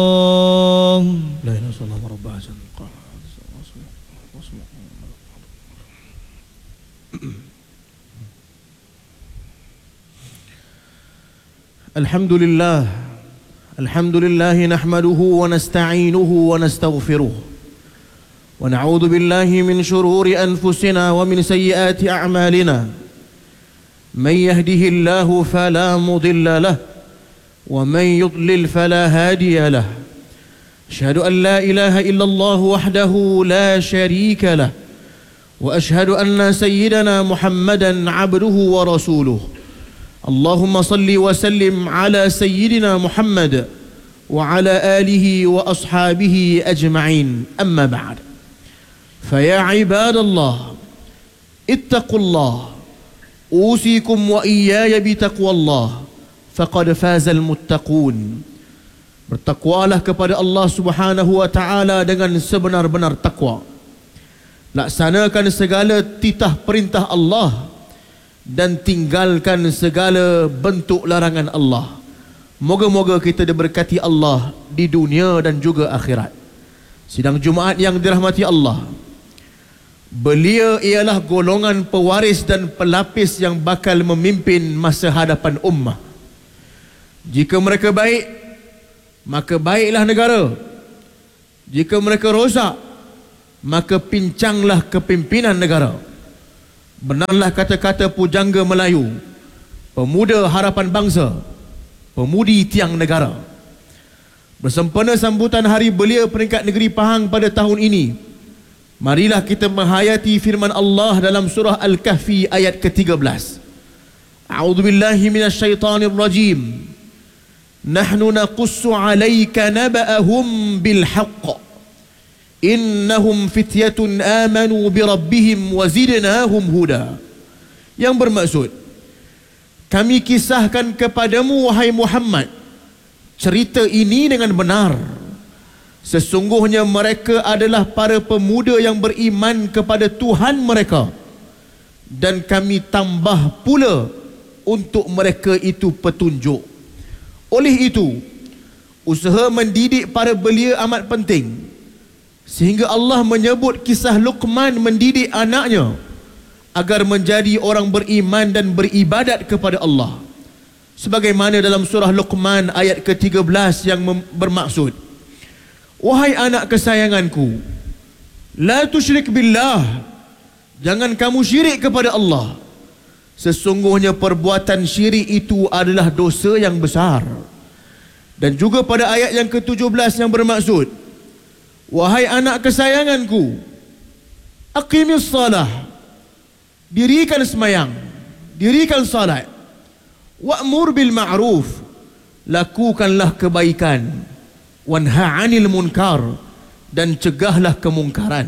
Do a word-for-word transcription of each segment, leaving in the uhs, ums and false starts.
لا إله إلا الله رب العالمين. الحمد لله الحمد لله نحمده ونستعينه ونستغفره ونعوذ بالله من شرور أنفسنا ومن سيئات أعمالنا. من يهده الله فلا مضل له ومن يضلل فلا هادي له. أشهد أن لا إله إلا الله وحده لا شريك له وأشهد أن سيدنا محمدا عبده ورسوله. اللهم صل وسلم على سيدنا محمد وعلى آله وأصحابه أجمعين. أما بعد، فيا عباد الله اتقوا الله، أوصيكم وإياي بتقوى الله، فقد فاز المتقون. Bertakwalah kepada Allah Subhanahu wa taala dengan sebenar-benar takwa. Laksanakan segala titah perintah Allah dan tinggalkan segala bentuk larangan Allah. Moga-moga kita diberkati Allah di dunia dan juga akhirat. Sidang Jumaat yang dirahmati Allah, beliau ialah golongan pewaris dan pelapis yang bakal memimpin masa hadapan ummah. Jika mereka baik, maka baiklah negara. Jika mereka rosak, maka pincanglah kepimpinan negara. Benarlah kata-kata pujangga Melayu, pemuda harapan bangsa, pemudi tiang negara. Bersempena sambutan Hari Belia Peringkat Negeri Pahang pada tahun ini, marilah kita menghayati firman Allah dalam surah Al-Kahfi ayat ke tiga belas. A'udzubillahi minasyaitonirrajim. Nahnu naqussu 'alaika naba'ahum bil haqq. Innahum fityatun amanu bi rabbihim wa zidnahum huda. Yang bermaksud, kami kisahkan kepadamu wahai Muhammad cerita ini dengan benar. Sesungguhnya mereka adalah para pemuda yang beriman kepada Tuhan mereka, dan kami tambah pula untuk mereka itu petunjuk. Oleh itu, usaha mendidik para belia amat penting, sehingga Allah menyebut kisah Luqman mendidik anaknya agar menjadi orang beriman dan beribadat kepada Allah. Sebagaimana dalam surah Luqman ayat ke tiga belas yang bermaksud, wahai anak kesayanganku, la tusyrik billah, jangan kamu syirik kepada Allah. Sesungguhnya perbuatan syirik itu adalah dosa yang besar. Dan juga pada ayat yang ke tujuh belas yang bermaksud, wahai anak kesayanganku, aqimis salah, dirikan semayang, dirikan salat. Wa'mur bil ma'ruf, lakukanlah kebaikan. Wanha 'anil munkar, dan cegahlah kemungkaran.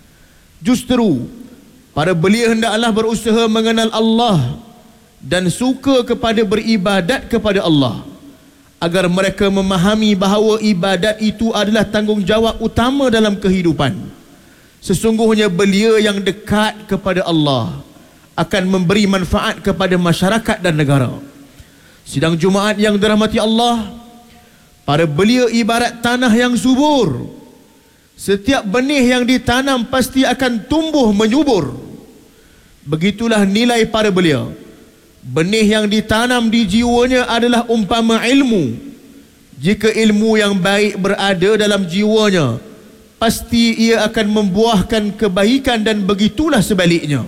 Justru para belia hendaklah berusaha mengenal Allah dan suka kepada beribadat kepada Allah, agar mereka memahami bahawa ibadat itu adalah tanggungjawab utama dalam kehidupan. Sesungguhnya belia yang dekat kepada Allah akan memberi manfaat kepada masyarakat dan negara. Sidang Jumaat yang dirahmati Allah, para belia ibarat tanah yang subur. Setiap benih yang ditanam pasti akan tumbuh menyubur. Begitulah nilai para belia. Benih yang ditanam di jiwanya adalah umpama ilmu. Jika ilmu yang baik berada dalam jiwanya, pasti ia akan membuahkan kebaikan, dan begitulah sebaliknya.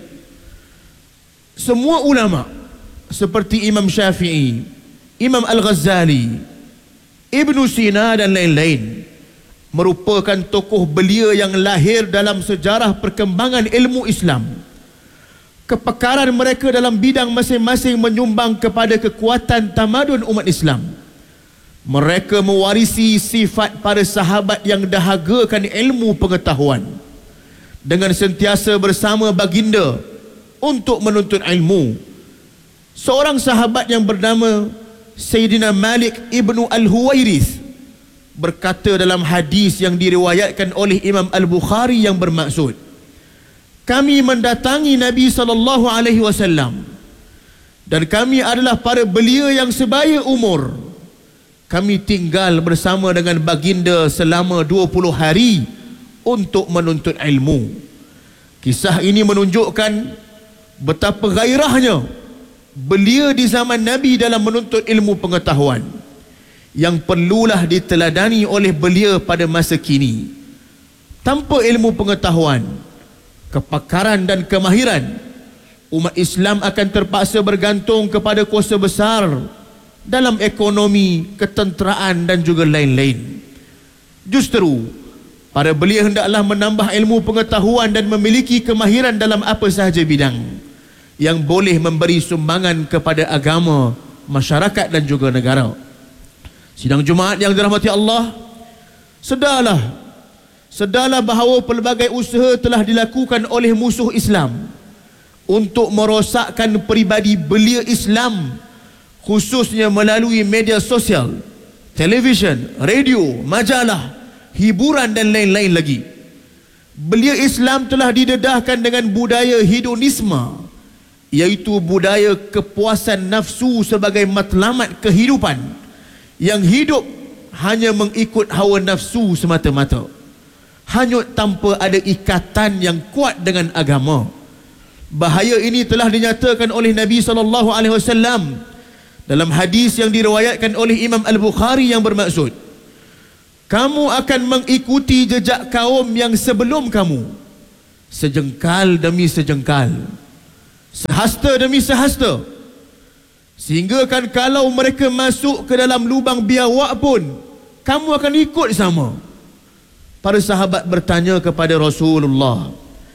Semua ulama seperti Imam Syafi'i, Imam Al-Ghazali, Ibnu Sina dan lain-lain merupakan tokoh belia yang lahir dalam sejarah perkembangan ilmu Islam. Kepakaran mereka dalam bidang masing-masing menyumbang kepada kekuatan tamadun umat Islam. Mereka mewarisi sifat para sahabat yang dahagakan ilmu pengetahuan, dengan sentiasa bersama baginda untuk menuntut ilmu. Seorang sahabat yang bernama Sayyidina Malik ibnu Al-Huwairith berkata dalam hadis yang diriwayatkan oleh Imam Al-Bukhari yang bermaksud, kami mendatangi Nabi sallallahu alaihi wasallam, dan kami adalah para belia yang sebaya umur. kami tinggal bersama dengan baginda selama dua puluh hari untuk menuntut ilmu. Kisah ini menunjukkan betapa gairahnya belia di zaman Nabi dalam menuntut ilmu pengetahuan, yang perlulah diteladani oleh belia pada masa kini. Tanpa ilmu pengetahuan, kepakaran dan kemahiran, umat Islam akan terpaksa bergantung kepada kuasa besar dalam ekonomi, ketenteraan dan juga lain-lain. Justru, para belia hendaklah menambah ilmu pengetahuan dan memiliki kemahiran dalam apa sahaja bidang yang boleh memberi sumbangan kepada agama, masyarakat dan juga negara. Sidang Jumaat yang dirahmati Allah, sedarlah, sedarlah bahawa pelbagai usaha telah dilakukan oleh musuh Islam untuk merosakkan peribadi belia Islam, khususnya melalui media sosial, televisyen, radio, majalah, hiburan dan lain-lain lagi. Belia Islam telah didedahkan dengan budaya hedonisme, iaitu budaya kepuasan nafsu sebagai matlamat kehidupan, yang hidup hanya mengikut hawa nafsu semata-mata, hanyut tanpa ada ikatan yang kuat dengan agama. Bahaya ini telah dinyatakan oleh Nabi sallallahu alaihi wasallam dalam hadis yang diriwayatkan oleh Imam Al-Bukhari yang bermaksud, kamu akan mengikuti jejak kaum yang sebelum kamu, sejengkal demi sejengkal, sehasta demi sehasta, sehingga kan kalau mereka masuk ke dalam lubang biawak pun kamu akan ikut sama. Para sahabat bertanya kepada Rasulullah,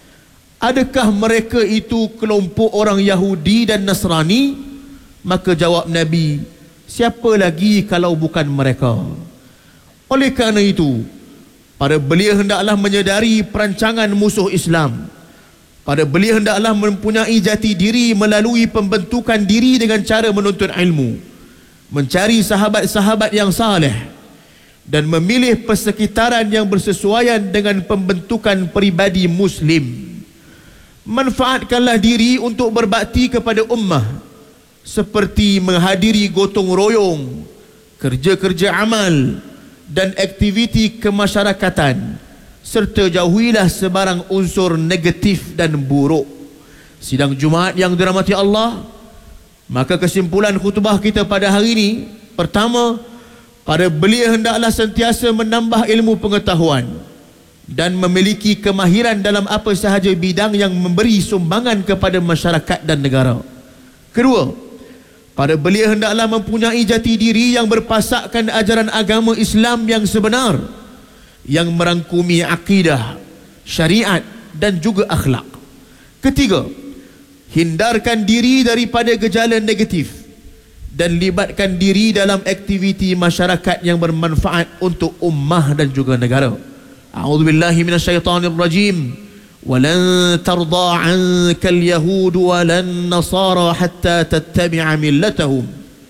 adakah mereka itu kelompok orang Yahudi dan Nasrani? Maka jawab Nabi, siapa lagi kalau bukan mereka? Oleh kerana itu, para belia hendaklah menyedari perancangan musuh Islam. Para belia hendaklah mempunyai jati diri melalui pembentukan diri dengan cara menuntut ilmu, mencari sahabat-sahabat yang saleh, dan memilih persekitaran yang bersesuaian dengan pembentukan peribadi Muslim. Manfaatkanlah diri untuk berbakti kepada ummah, seperti menghadiri gotong royong, kerja-kerja amal dan aktiviti kemasyarakatan, serta jauhilah sebarang unsur negatif dan buruk. Sidang Jumaat yang dirahmati Allah, maka kesimpulan khutbah kita pada hari ini, pertama, para belia hendaklah sentiasa menambah ilmu pengetahuan dan memiliki kemahiran dalam apa sahaja bidang yang memberi sumbangan kepada masyarakat dan negara. Kedua, para belia hendaklah mempunyai jati diri yang berpasakkan ajaran agama Islam yang sebenar, yang merangkumi akidah, syariat dan juga akhlak. Ketiga, hindarkan diri daripada gejala negatif dan libatkan diri dalam aktiviti masyarakat yang bermanfaat untuk ummah dan juga negara. A'udzu billahi minasyaitonir rajim. Walan tarda 'anka al-yahud walan nasara hatta tattabi'a millatahum.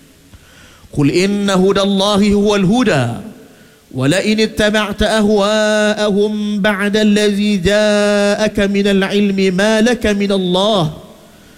Qul inna hudallahi huwal huda. Wala in ittaba'ta ahwa'ahum ba'da allazi ja'aka minal 'ilmi ma laka minallah.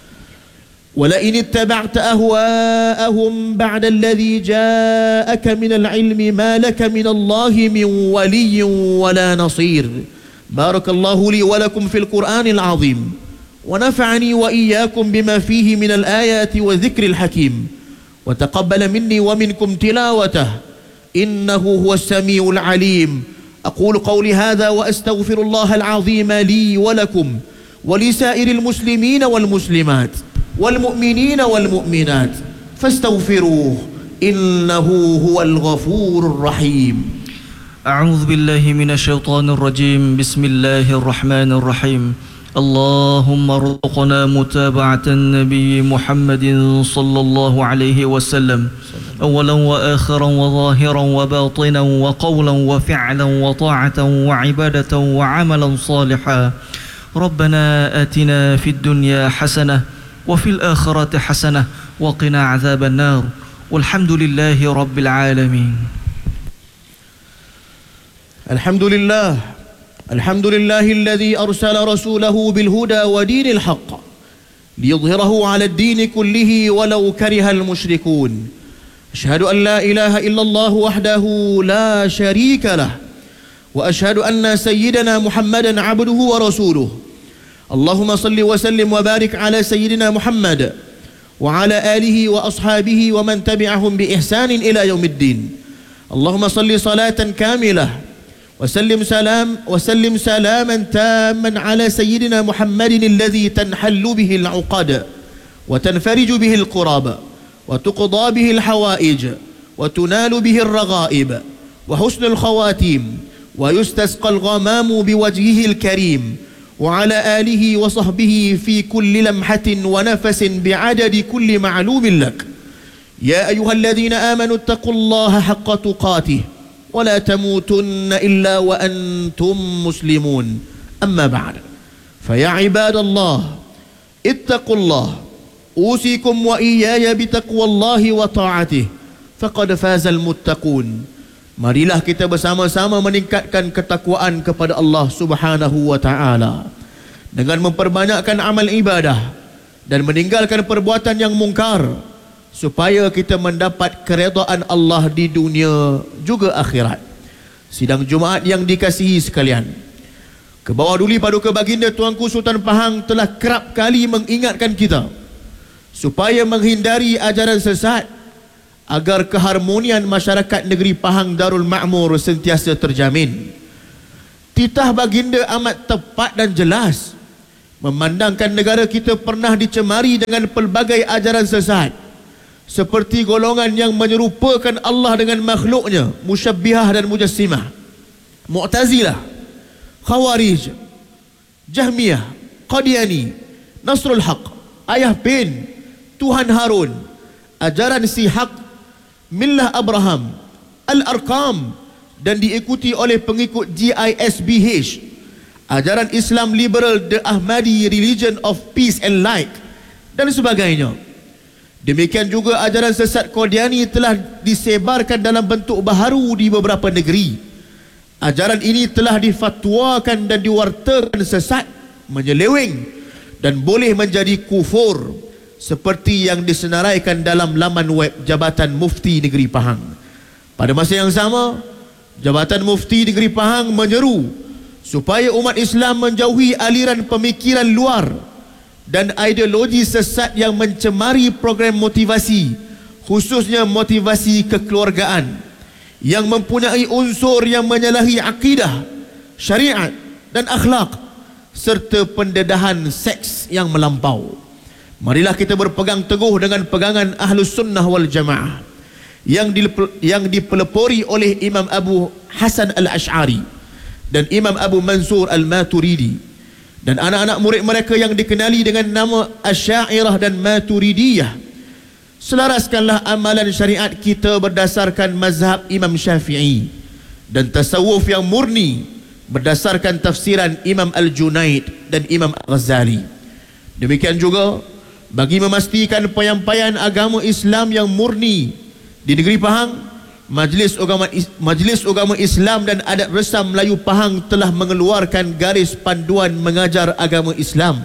ولئن اتبعت أهواءهم بعد الذي جاءك من العلم ما لك من الله من ولي ولا نصير. بارك الله لي ولكم في القرآن العظيم ونفعني وإياكم بما فيه من الآيات والذكر الحكيم وتقبل مني ومنكم تلاوته إنه هو السميع العليم. أقول قولي هذا وأستغفر الله العظيم لي ولكم ولسائر المسلمين والمسلمات والمؤمنين والمؤمنات فاستغفروه إنه هو الغفور الرحيم. أعوذ بالله من الشيطان الرجيم. بسم الله الرحمن الرحيم. اللهم ارزقنا متابعة النبي محمد صلى الله عليه وسلم أولا وآخرا وظاهرا وباطنا وقولا وفعلا وطاعة وعبادة وعملا صالحا. ربنا آتنا في الدنيا حسنة وفي الآخرة حسنة وقنا عذاب النار والحمد لله رب العالمين. الحمد لله الحمد لله الذي أرسل رسوله بالهدى ودين الحق ليظهره على الدين كله ولو كره المشركون. أشهد أن لا إله إلا الله وحده لا شريك له وأشهد أن سيدنا محمدا عبده ورسوله اللهم صل وسلم وبارك على سيدنا محمد وعلى آله وأصحابه ومن تبعهم بإحسان إلى يوم الدين اللهم صل صلاة كاملة وسلم سلام وسلم سلاما تاما على سيدنا محمد الذي تنحل به العقد وتنفرج به القراب وتقضى به الحوائج وتنال به الرغائب وحسن الخواتيم ويستسقى الغمام بوجهه الكريم وعلى آله وصحبه في كل لمحة ونفس بعدد كل معلوم لك يا أيها الذين آمنوا اتقوا الله حق تقاته ولا تموتن إلا وأنتم مسلمون أما بعد فيا عباد الله اتقوا الله أوصيكم وإياي بتقوى الله وطاعته فقد فاز المتقون. Marilah kita bersama-sama meningkatkan ketakwaan kepada Allah Subhanahu wa taala dengan memperbanyakkan amal ibadah dan meninggalkan perbuatan yang mungkar supaya kita mendapat keredaan Allah di dunia juga akhirat. Sidang Jumaat yang dikasihi sekalian, ke bawah duli Paduka Baginda Tuanku Sultan Pahang telah kerap kali mengingatkan kita supaya menghindari ajaran sesat agar keharmonian masyarakat negeri Pahang Darul Ma'mur sentiasa terjamin. Titah Baginda amat tepat dan jelas memandangkan negara kita pernah dicemari dengan pelbagai ajaran sesat seperti golongan yang menyerupakan Allah dengan makhluknya, musyabbihah dan mujassimah, Mu'tazilah, Khawarij, Jahmiyah, Qadiani, Nasrul Haq, Ayah Bin, Tuhan Harun, ajaran si Haq, Millah Abraham, Al-Arqam, dan diikuti oleh pengikut G I S B H, ajaran Islam liberal, The Ahmadi Religion of Peace and Light, dan sebagainya. Demikian juga ajaran sesat Qadiani telah disebarkan dalam bentuk baharu di beberapa negeri. Ajaran ini telah difatwakan dan diwartakan sesat, menyeleweng dan boleh menjadi kufur seperti yang disenaraikan dalam laman web Jabatan Mufti Negeri Pahang. Pada masa yang sama, Jabatan Mufti Negeri Pahang menyeru supaya umat Islam menjauhi aliran pemikiran luar dan ideologi sesat yang mencemari program motivasi, khususnya motivasi kekeluargaan yang mempunyai unsur yang menyalahi akidah, syariat dan akhlak serta pendedahan seks yang melampau. Marilah kita berpegang teguh dengan pegangan Ahlus Sunnah wal Jamaah yang yang dipelepori oleh Imam Abu Hasan Al-Ash'ari dan Imam Abu Mansur Al-Maturidi dan anak-anak murid mereka yang dikenali dengan nama Asy'ariyah dan Maturidiyah. Selaraskanlah amalan syariat kita berdasarkan mazhab Imam Syafi'i dan tasawuf yang murni berdasarkan tafsiran Imam Al-Junaid dan Imam Al-Ghazali. Demikian juga bagi memastikan penyampaian agama Islam yang murni di negeri Pahang, Majlis Agama Majlis Agama Islam dan Adat Resam Melayu Pahang telah mengeluarkan garis panduan mengajar agama Islam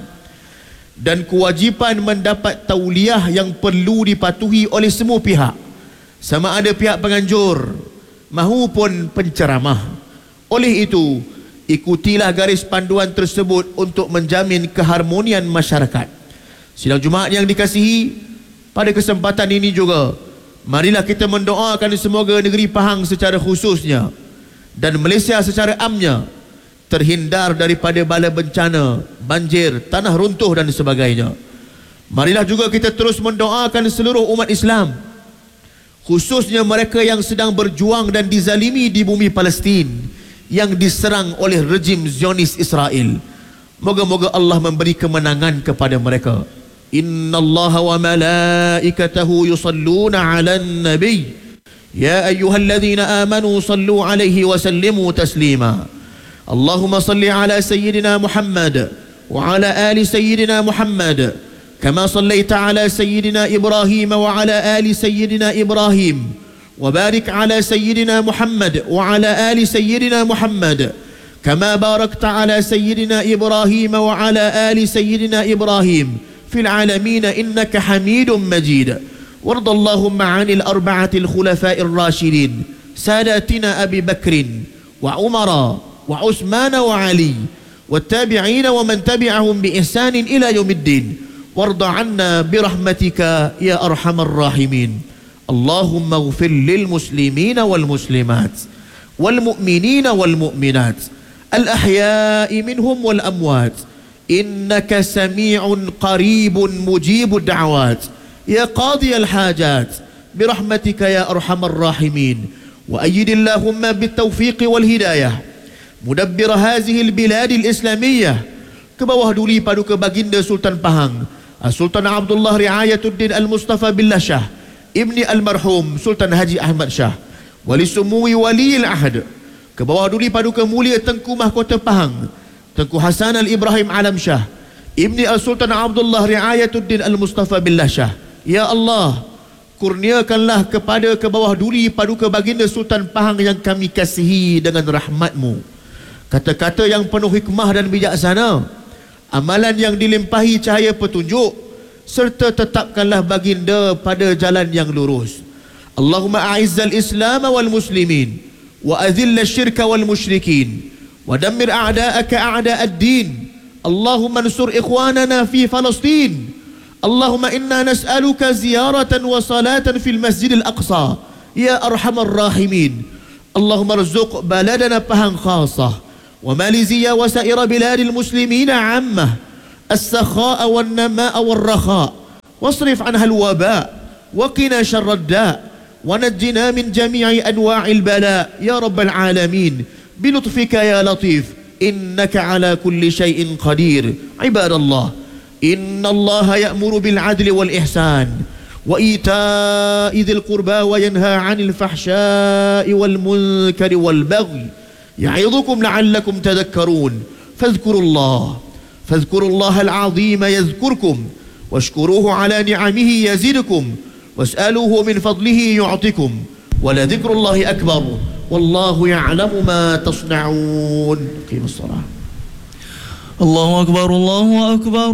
dan kewajipan mendapat tauliah yang perlu dipatuhi oleh semua pihak, sama ada pihak penganjur maupun penceramah. Oleh itu, ikutilah garis panduan tersebut untuk menjamin keharmonian masyarakat. Sidang Jumaat yang dikasihi, pada kesempatan ini juga marilah kita mendoakan semoga negeri Pahang secara khususnya dan Malaysia secara amnya terhindar daripada bala bencana, banjir, tanah runtuh dan sebagainya. Marilah juga kita terus mendoakan seluruh umat Islam, khususnya mereka yang sedang berjuang dan dizalimi di bumi Palestin yang diserang oleh rejim Zionis Israel. Moga-moga Allah memberi kemenangan kepada mereka. Inna Allah wa malaikatahu yusalluna ala nabi ya ayyuhalladzina amanu sallu alaihi wa sallimu taslima. Allahumma salli ala sayyidina Muhammad wa ala ali sayyidina Muhammad kama sallaita ala sayyidina Ibrahim wa ala ali sayyidina Ibrahim wa barik ala sayyidina Muhammad wa ala ali sayyidina Muhammad kama barakta ala sayyidina Ibrahim wa ala ali sayyidina Ibrahim fil alamin innaka Hamidum Majid. وارض اللهم عن الأربعة الخلفاء الراشدين ساداتنا أبي بكر وعمر وعثمان وعلي والتابعين ومن تبعهم بإحسان إلى يوم الدين وارض عنا برحمتك يا أرحم الراحمين اللهم اغفر للمسلمين والمسلمات والمؤمنين والمؤمنات الأحياء منهم والأموات إنك سميع قريب مجيب الدعوات يا قاضي الحاجات برحمتك يا أرحم الراحمين وأيد اللهم بالتوفيق والهداية مدبر هذه البلاد الإسلامية كبawah duli paduka baginda Sultan Pahang Sultan Abdullah Riayatuddin Al-Mustafa Billah Shah Ibni Almarhum Sultan Haji Ahmad Shah Wali Sumui Wali Al-Ahd kebawah duli paduka mulia Tengku Mahkota Pahang Tengku Hasan Al-Ibrahim Alam Shah Ibni Al-Sultan Abdullah Riayatuddin Al-Mustafa Billah Shah Ya Allah, kurniakanlah kepada ke bawah duli paduka baginda Sultan Pahang yang kami kasihi dengan rahmat-Mu kata-kata yang penuh hikmah dan bijaksana, amalan yang dilimpahi cahaya petunjuk, serta tetapkanlah baginda pada jalan yang lurus. Allahumma a'izzal Islam wal muslimin wa adhill asyirka wal musyrikin wa dammir a'da'aka a'da'ad din. Allahumma ansur ikhwanana fi Palestin. Allahumma inna nas'aluka ziyaratan wa salatan fil Masjidil Aqsa ya arhamar rahimin. Allahumma rzuq baladana Pahang khasah wa Malaysia wa sa'ira biladil muslimina 'ammah as-sakha'a wan nama'a wal rakha' wasrif 'anha al-waba' wa qina syarrad da' wa najjina min jami'i anwa'il bala' ya rabbal alamin bi lutfika ya latif innaka 'ala kulli shay'in qadir. Ibadallah, inna Allah ya'muru bil 'adli wal ihsan wa ita'i dhil qurba wa yanha 'anil fahsya'i wal munkari wal baghi يعظكم لعلكم تذكرون فاذكروا الله فاذكروا الله العظيم يذكركم واشكروه على نعمه يزدكم واسألوه من فضله يعطكم ولذكر الله أكبر والله يعلم ما تصنعون. قيم الصلاة. الله أكبر الله أكبر.